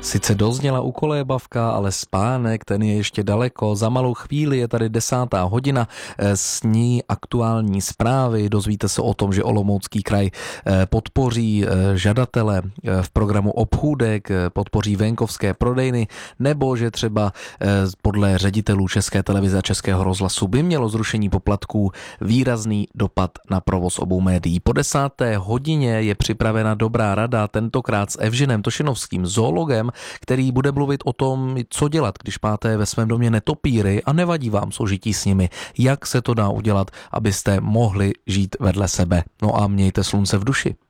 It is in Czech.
Sice dozněla ukolébavka, ale spánek, ten je ještě daleko. Za malou chvíli je tady 10. hodina, s ní aktuální zprávy. Dozvíte se o tom, že Olomoucký kraj podpoří žadatele v programu Obchůdek, podpoří venkovské prodejny, nebo že třeba podle ředitelů České televize a Českého rozhlasu by mělo zrušení poplatků výrazný dopad na provoz obou médií. Po 10. hodině je připravena dobrá rada, tentokrát s Evženem Tošenovským, zoologem, který bude mluvit o tom, co dělat, když máte ve svém domě netopíry a nevadí vám soužití s nimi. Jak se to dá udělat, abyste mohli žít vedle sebe. No a mějte slunce v duši.